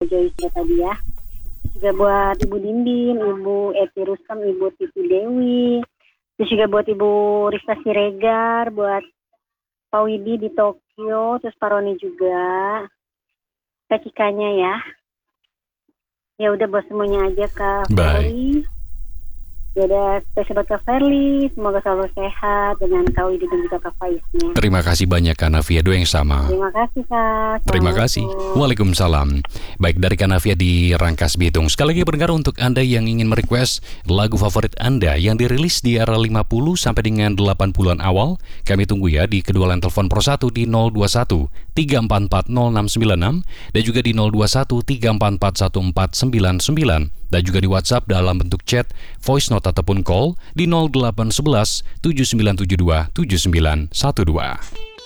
Joyce ya tadi ya. Juga buat Ibu Dindin, Ibu Eti Rustam, Ibu Titi Dewi. Terus juga buat Ibu Rista Siregar, buat Pak Widi di Tokyo, terus Pak Roni juga. Kak Cikanya ya. Ya udah buat semuanya aja Kak Ferly. Ya udah spesial buat Kak Ferly, semoga selalu sehat dengan Kak Widi dan juga Kak Faiznya. Terima kasih banyak Kak Navia, doa yang sama. Terima kasih Kak. Terima kasih. Waalaikumsalam. Baik, dari Kak Navia di Rangkas Bitung. Sekali lagi pendengar, untuk Anda yang ingin merequest lagu favorit Anda yang dirilis di era 50 sampai dengan 80-an awal, kami tunggu ya di kedua line telepon Pro 1 di 021 344 0696 dan juga di 021 344 1499 dan juga di WhatsApp dalam bentuk chat, voice note ataupun call di 0811 7972 7912.